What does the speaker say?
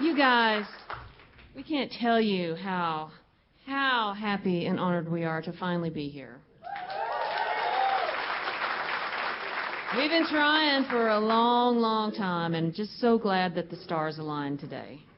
You guys, we can't tell you how happy and honored we are to finally be here. We've been trying for a long, long time and just so glad that the stars aligned today.